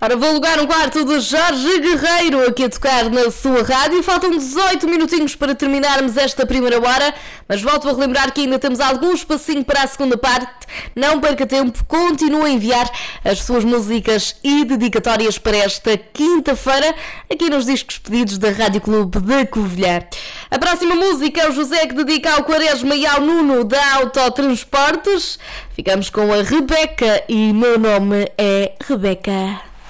Ora, vou alugar um quarto de Jorge Guerreiro aqui a tocar na sua rádio. Faltam 18 minutinhos para terminarmos esta primeira hora, mas volto a relembrar que ainda temos algum espacinho para a segunda parte. Não perca tempo, continue a enviar as suas músicas e dedicatórias para esta quinta-feira aqui nos discos pedidos da Rádio Clube da Covilhã. A próxima música é o José, que dedica ao Quaresma e ao Nuno da Autotransportes. Ficamos com a Rebeca e meu nome é Rebeca.